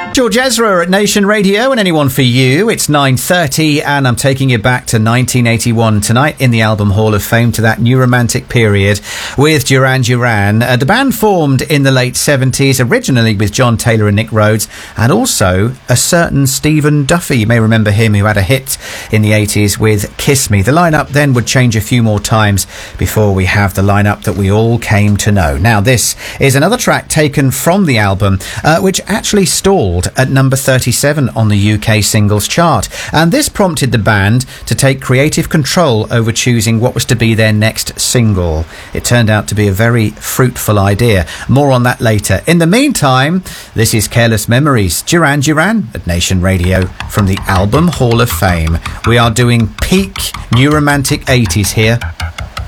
George Ezra at Nation Radio and Anyone for You. It's 9:30 and I'm taking you back to 1981 tonight in the Album Hall of Fame to that new romantic period with Duran Duran. The band formed in the late 70s, originally with John Taylor and Nick Rhodes, and also a certain Stephen Duffy. You may remember him, who had a hit in the 80s with Kiss Me. The lineup then would change a few more times before we have the lineup that we all came to know. Now, this is another track taken from the album, which actually stalled at number 37 on the UK singles chart, and this prompted the band to take creative control over choosing what was to be their next single. It turned out to be a very fruitful idea. More on that later. In the meantime, this is Careless Memories, Duran Duran at Nation Radio from the Album Hall of Fame. We are doing peak new romantic 80s here.